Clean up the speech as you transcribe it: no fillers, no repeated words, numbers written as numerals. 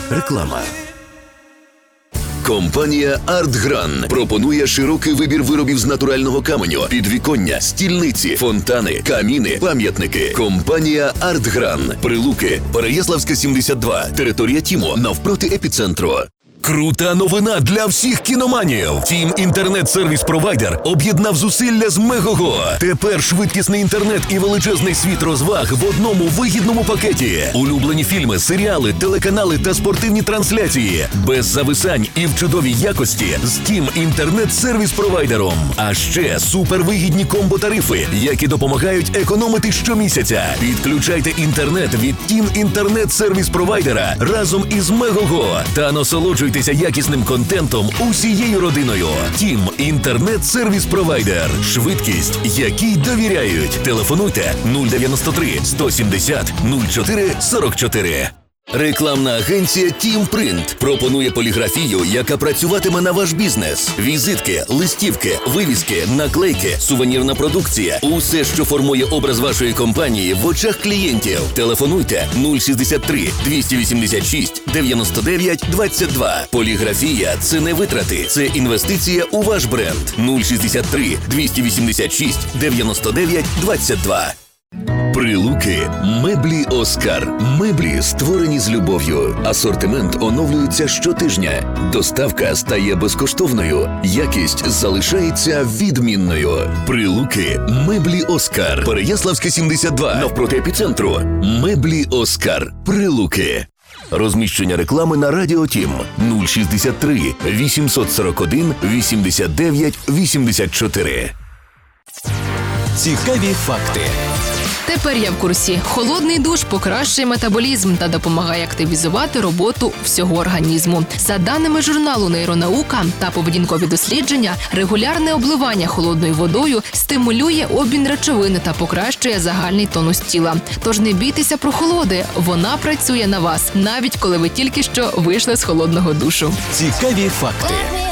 Реклама. Компанія «Артгран» пропонує широкий вибір виробів з натурального каменю, підвіконня, стільниці, фонтани, каміни, пам'ятники. Компанія «Артгран». Прилуки, Переяславська, 72, територія ТІМО, навпроти епіцентру. Крута новина для всіх кіноманів. Тім інтернет-сервіс-провайдер об'єднав зусилля з Мегого. Тепер швидкісний інтернет і величезний світ розваг в одному вигідному пакеті. Улюблені фільми, серіали, телеканали та спортивні трансляції. Без зависань і в чудовій якості з Тім інтернет-сервіс-провайдером. А ще супервигідні комбо-тарифи, які допомагають економити щомісяця. Підключайте інтернет від Тім інтернет-сервіс-провайдера разом із Мегого та насолоджуйтесь якісним контентом усією родиною. Тім інтернет-сервіс-провайдер. Швидкість, якій довіряють. Телефонуйте 093 170 04 44. Рекламна агенція «Тім Принт» пропонує поліграфію, яка працюватиме на ваш бізнес. Візитки, листівки, вивіски, наклейки, сувенірна продукція – усе, що формує образ вашої компанії в очах клієнтів. Телефонуйте 063 286 99 22. Поліграфія – це не витрати, це інвестиція у ваш бренд. 063 286 99 22. Прилуки. Меблі «Оскар». Меблі, створені з любов'ю. Асортимент оновлюється щотижня. Доставка стає безкоштовною. Якість залишається відмінною. Прилуки. Меблі «Оскар». Переяславська, 72. Навпроти епіцентру. Меблі «Оскар». Прилуки. Розміщення реклами на Радіо Тім 063 841 89 84. Цікаві факти. Тепер я в курсі. Холодний душ покращує метаболізм та допомагає активізувати роботу всього організму. За даними журналу «Нейронаука» та поведінкові дослідження, регулярне обливання холодною водою стимулює обмін речовин та покращує загальний тонус тіла. Тож не бійтеся прохолоди, вона працює на вас, навіть коли ви тільки що вийшли з холодного душу. Цікаві факти.